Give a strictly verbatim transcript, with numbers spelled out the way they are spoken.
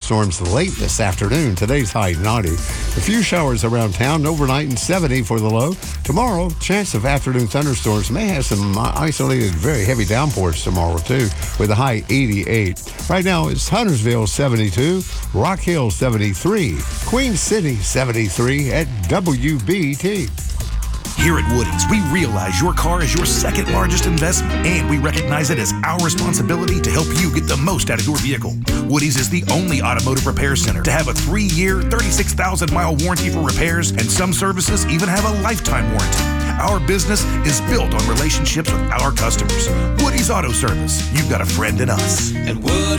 thunderstorms late this afternoon. Today's high ninety. A few showers around town overnight and seventy for the low. Tomorrow, chance of afternoon thunderstorms. May have some isolated, very heavy downpours tomorrow, too, with a high eighty-eight. Right now, it's Huntersville seventy-two, Rock Hill seventy-three, Queen City seventy-three at W B T. Here at Woody's, we realize your car is your second largest investment, and we recognize it as our responsibility to help you get the most out of your vehicle. Woody's is the only automotive repair center to have a three-year, thirty-six thousand mile warranty for repairs, and some services even have a lifetime warranty. Our business is built on relationships with our customers. Woody's Auto Service. You've got a friend in us. At Woody's